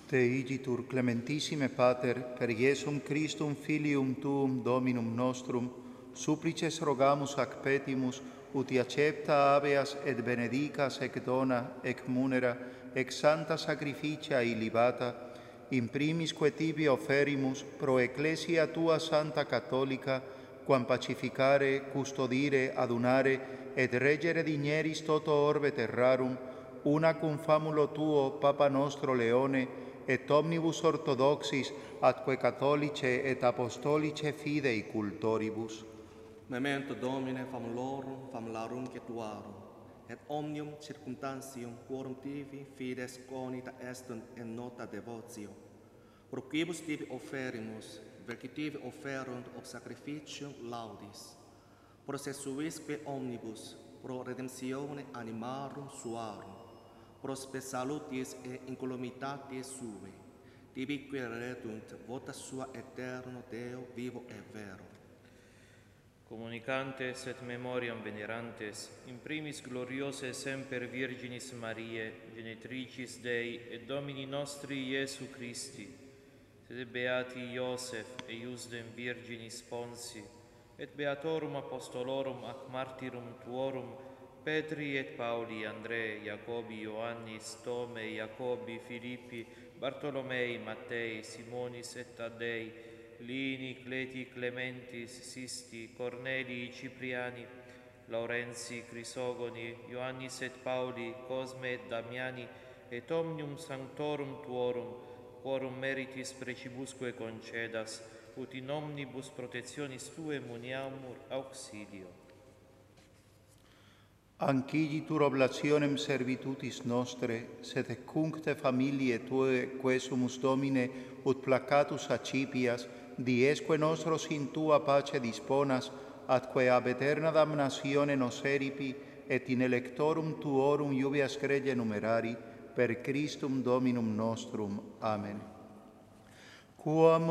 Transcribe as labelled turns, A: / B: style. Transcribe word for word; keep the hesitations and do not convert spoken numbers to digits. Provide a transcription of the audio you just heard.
A: Te igitur clementissime Pater, per Iesum Christum filium tuum Dominum nostrum, supplices rogamus ac petimus, uti accepta habeas et benedicas ec dona, ec munera, ec santa sacrificia illibata, in primis que tibi offerimus pro ecclesia tua santa catholica, quam pacificare, custodire, adunare, et regere digneris toto orbe terrarum, una cum famulo tuo, Papa nostro Leone, et omnibus orthodoxis atque catholice et apostolice fidei cultoribus.
B: Memento Domine famulorum, famularum cetuarum, et omnium circumstantium quorum tibi fides conita estunt in nota devotio. Pro quibus tibi offerimus, verci tibi offerunt ob sacrificium laudis, processuisque omnibus, pro redemptione animarum suarum, pro spe salutis et incolumitatis suae, tibique redunt vota sua eterno Deo vivo e vero.
C: Communicantes et memoriam venerantes, in primis gloriose semper Virginis Mariae, genitricis Dei et Domini nostri Iesu Christi, sed beati Iosef e Iusdem Virginis Ponsi, et beatorum apostolorum ac martyrum tuorum, Petri et Pauli, Andrei, Jacobi, Ioannis, Tome, Jacobi, Filippi, Bartolomei, Mattei, Simonis et Taddei, Lini, Cleti, Clementis, Sisti, Cornelii, Cipriani, Laurenzi, Crisogoni, Ioannis et Pauli, Cosme et Damiani, et omnium sanctorum tuorum, quorum meritis precibusque concedas, ut in omnibus protectionis Tue muniamur auxilio.
A: Anciditur oblationem servitutis nostre, sed cuncte familiae Tue, quesumus Domine, ut placatus accipias, diesque nostros in Tua pace disponas, atque ab eterna damnatione nos eripi, et in electorum Tuorum iubias grege numerari, per Christum Dominum nostrum. Amen. Quam